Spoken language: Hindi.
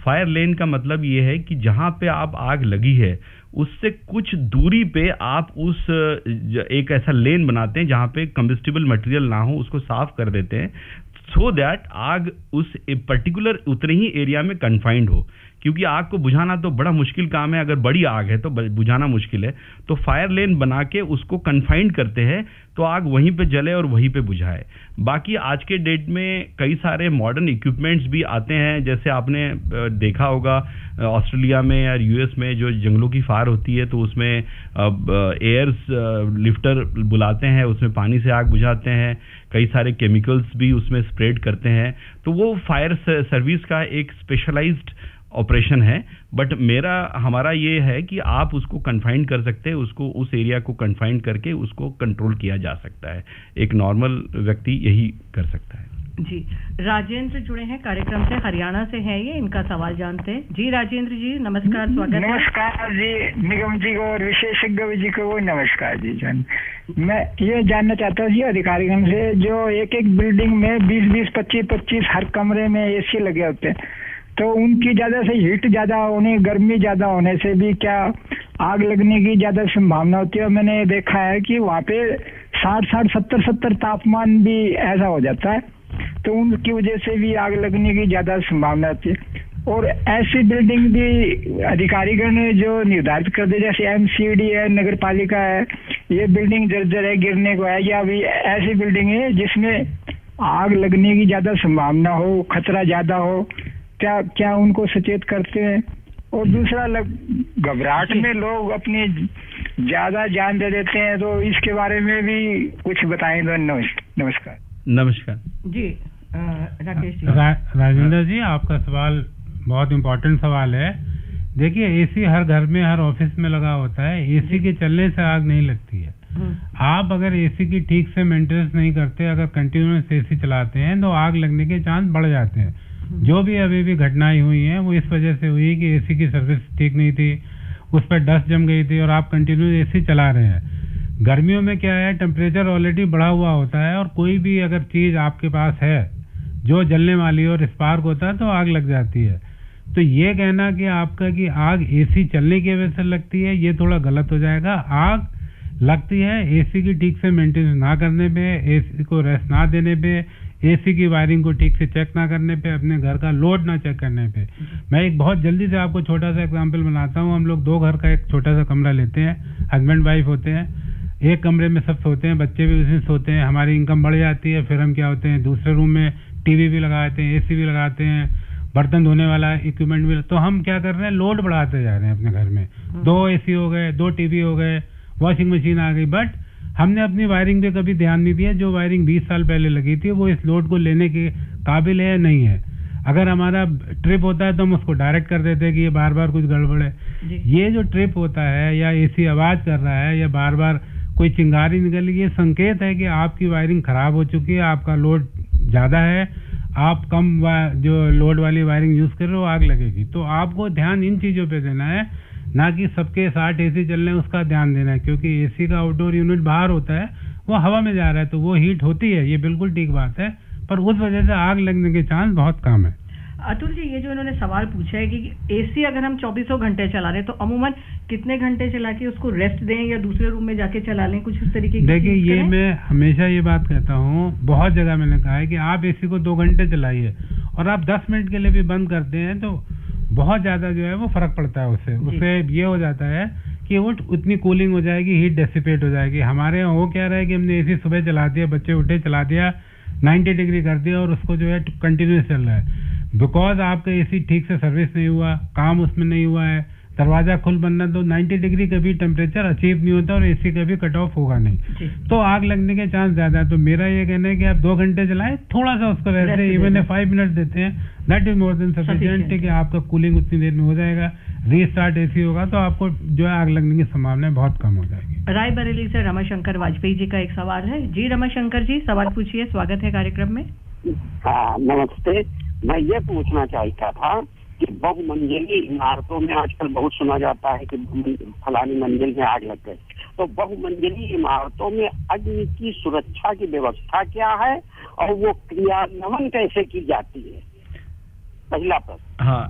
फायर लेन का मतलब ये है कि जहां पे आप आग लगी है उससे कुछ दूरी पे आप उस एक ऐसा लेन बनाते हैं जहां पे कंबस्टिबल मटेरियल ना हो, उसको साफ कर देते हैं सो दैट आग उस पर्टिकुलर उतने ही एरिया में कन्फाइंड हो, क्योंकि आग को बुझाना तो बड़ा मुश्किल काम है, अगर बड़ी आग है तो बुझाना मुश्किल है। तो फायर लेन बना के उसको कन्फाइंड करते हैं तो आग वहीं पे जले और वहीं पे बुझाए। बाकी आज के डेट में कई सारे मॉडर्न इक्विपमेंट्स भी आते हैं, जैसे आपने देखा होगा ऑस्ट्रेलिया में या यूएस में जो जंगलों की फायर होती है तो उसमें एयर्स लिफ्टर बुलाते हैं, उसमें पानी से आग बुझाते हैं, कई सारे केमिकल्स भी उसमें स्प्रेड करते हैं। तो वो फायर सर्विस का एक स्पेशलाइज्ड ऑपरेशन है, बट हमारा ये है कि आप उसको कन्फाइन कर सकते हैं, उसको उस एरिया को कन्फाइन करके उसको कंट्रोल किया जा सकता है। एक नॉर्मल व्यक्ति यही कर सकता है। जी, राजेंद्र जुड़े हैं कार्यक्रम से, हरियाणा से हैं ये, इनका सवाल जानते हैं। जी राजेंद्र जी नमस्कार, स्वागत है। नमस्कार जी, निगम जी को और विशेषज्ञ जी को नमस्कार जी। जन मैं ये जानना चाहता हूँ जी अधिकारीगण से, जो एक एक बिल्डिंग में 20-20, 25-25 हर कमरे में एसी लगे होते हैं, तो उनकी ज्यादा से हीट ज्यादा होने, गर्मी ज्यादा होने से भी क्या आग लगने की ज्यादा संभावना होती है? मैंने देखा है कि वहाँ पे 60-60, 70-70 तापमान भी ऐसा हो जाता है, तो उनकी वजह से भी आग लगने की ज्यादा संभावना होती है। और ऐसी बिल्डिंग भी अधिकारीगण जो निर्धारित कर दे, जैसे एमसीडी है, नगर पालिका है, ये बिल्डिंग जर्जर है, गिरने को है, या अभी ऐसी बिल्डिंग है जिसमें आग लगने की ज्यादा संभावना हो, खतरा ज्यादा हो, क्या उनको सचेत करते हैं? और दूसरा, घबराहट में लोग अपनी ज्यादा जान दे देते हैं, तो इसके बारे में भी कुछ बताएं तो। नमस्कार। नमस्कार जी राकेश जी। राजेंद्र जी, आपका सवाल बहुत इम्पोर्टेंट सवाल है। देखिए, एसी हर घर में, हर ऑफिस में लगा होता है, एसी के चलने से आग नहीं लगती है। आप अगर एसी की ठीक से मेंटेनेंस नहीं करते, अगर कंटिन्यूस एसी चलाते हैं तो आग लगने के चांस बढ़ जाते हैं। जो भी अभी भी घटनाएं हुई हैं वो इस वजह से हुई कि एसी की सर्विस ठीक नहीं थी, उस पर डस्ट जम गई थी और आप कंटिन्यू एसी चला रहे हैं। गर्मियों में क्या है, टेम्परेचर ऑलरेडी बढ़ा हुआ होता है और कोई भी अगर चीज आपके पास है जो जलने वाली और स्पार्क होता है तो आग लग जाती है। तो ये कहना कि आपका कि आग एसी चलने की वजह से लगती है, ये थोड़ा गलत हो जाएगा। आग लगती है एसी की ठीक से मेंटेनेंस ना करने पे, एसी को रेस्ट ना देने पे, एसी की वायरिंग को ठीक से चेक ना करने पे, अपने घर का लोड ना चेक करने पे। मैं एक बहुत जल्दी से आपको छोटा सा एग्जांपल बनाता हूँ। हम लोग 2 घर का एक छोटा सा कमरा लेते हैं, हस्बैंड वाइफ होते हैं, एक कमरे में सब सोते हैं, बच्चे भी उसी में सोते हैं, हमारी इनकम बढ़ जाती है, फिर हम क्या होते हैं दूसरे रूम में टीवी भी लगाते हैं, एसी भी लगाते हैं, बर्तन धोने वाला इक्विपमेंट भी। तो हम क्या कर रहे हैं, लोड बढ़ाते जा रहे हैं अपने घर में। 2 एसी हो गए, 2 टीवी हो गए, वॉशिंग मशीन आ गई, बट हमने अपनी वायरिंग पे कभी ध्यान नहीं दिया। जो वायरिंग 20 साल पहले लगी थी वो इस लोड को लेने के काबिल है या नहीं है। अगर हमारा ट्रिप होता है तो हम उसको डायरेक्ट कर देते हैं कि ये बार बार कुछ गड़बड़ है। ये जो ट्रिप होता है या एसी आवाज कर रहा है या बार बार कोई चिंगारी निकल रही है, ये संकेत है कि आपकी वायरिंग खराब हो चुकी है, आपका लोड ज्यादा है, आप कम जो लोड वाली वायरिंग यूज कर रहे हो, आग लगेगी। तो आपको ध्यान इन चीजों पे देना है, ना कि सबके 60 एसी चल रहे हैं उसका ध्यान देना है, क्योंकि एसी का आउटडोर यूनिट बाहर होता है, वो हवा में जा रहा है तो वो हीट होती है, ये बिल्कुल ठीक बात है, पर उस वजह से आग लगने के चांस बहुत कम है। अतुल जी, ये जो इन्होंने सवाल पूछा है कि एसी अगर हम 24 घंटे चला रहे हैं तो अमूमन कितने घंटे चला के उसको रेस्ट दें या दूसरे रूम में जाके चला लें, कुछ इस तरीके की? देखिए, ये मैं हमेशा ये बात कहता हूँ, बहुत जगह मैंने कहा है कि आप एसी को 2 घंटे चलाइए और आप 10 मिनट के लिए भी बंद करते हैं तो बहुत ज्यादा जो है वो फर्क पड़ता है। उससे ये हो जाता है कि वो उतनी कूलिंग हो जाएगी, हीट डेसिपेट हो जाएगी। हमारे यहाँ वो क्या रहा है कि हमने एसी सुबह चला दिया, बच्चे उठे चला दिया, 90 डिग्री कर दिया और उसको जो है कंटिन्यूस चल रहा है। बिकॉज आपका एसी ठीक से सर्विस नहीं हुआ, काम उसमें नहीं हुआ है, दरवाजा खुल बनना, तो 90 डिग्री कभी टेम्परेचर अचीव नहीं होता और एसी कभी कट ऑफ होगा नहीं, तो आग लगने के चांस ज्यादा है। तो मेरा ये कहना है कि आप 2 घंटे चलाएं, थोड़ा सा उसको रहते हैं, इवन 5 मिनट देते हैं, that is more than sufficient, कि आपका कूलिंग उतनी देर में हो जाएगा। रीस्टार्ट एसी होगा तो आपको जो है आग लगने की संभावना बहुत कम हो जाएगी। रायबरेली से रमाशंकर वाजपेयी जी का एक सवाल है। जी रमाशंकर जी, सवाल पूछिए, स्वागत है कार्यक्रम में। हाँ नमस्ते, मैं ये पूछना चाहता था कि बहुमंजिली इमारतों में आजकल बहुत सुना जाता है कि फलानी मंजिल में आग लग गई, तो बहुमंजिली इमारतों में अग्नि की सुरक्षा की व्यवस्था क्या है और वो क्रियान्वयन कैसे की जाती है? पहला प्रश्न। हाँ,